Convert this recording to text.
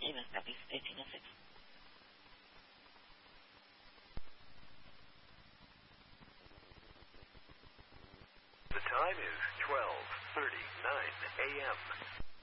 Haven, Southeast 1806. The time is 12:39 a.m.